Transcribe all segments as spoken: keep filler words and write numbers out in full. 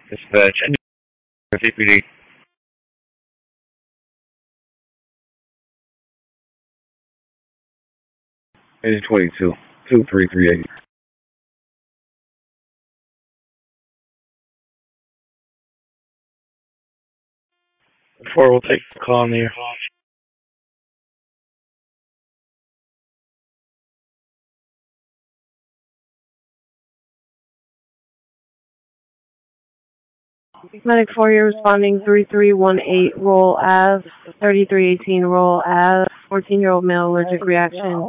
Dispatch, C P D. Engine twenty-two, two three three eight. Four will take the call near. Medic four, you're responding three three one eight, roll as, thirty-three eighteen, roll as, fourteen-year-old male allergic reaction.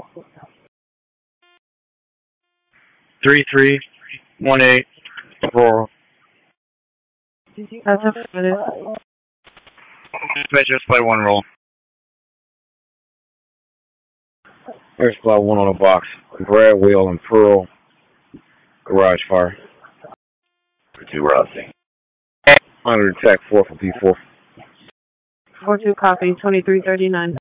three three one eight, roll. That's affirmative. Dispatch, just by one roll. Air supply one on the box. Brad, Wheel, and Pearl. Garage fire. Two Rossi. Under attack four for P four. four two copy, twenty-three thirty-nine.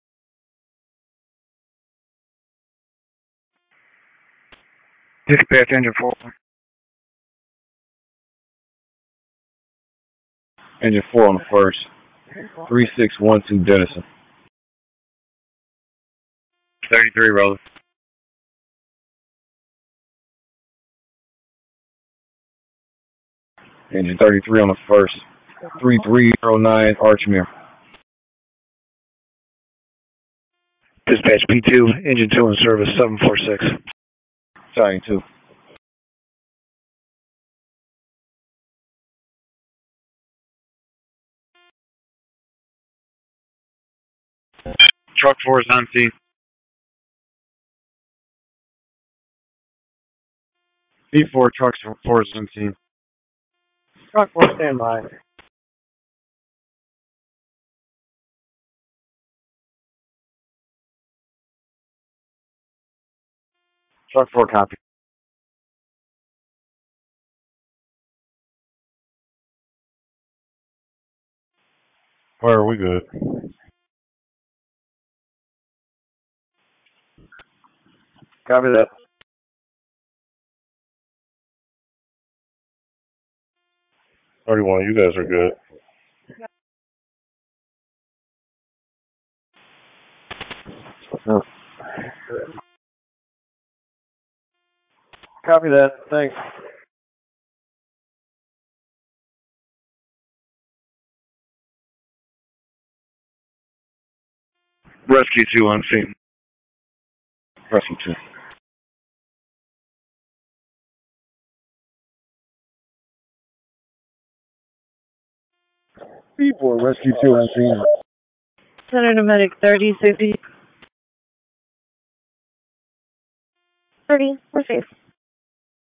Dispatch, engine four. Engine four on the first. three six one two Denison. thirty-three Rose. Engine thirty-three on the first. three three zero nine Archmere. Dispatch P two, engine two in service, seven four six. Charlie two. Truck four is on scene. P four, truck four is on scene. Truck four, stand by. Truck four, copy. Where are we good? Copy that. thirty-one, you guys are good. No. Copy that. Thanks. Rescue two on scene. Rescue two. P four, rescue two on scene. Senator Medic thirty sixty. thirty, we're safe.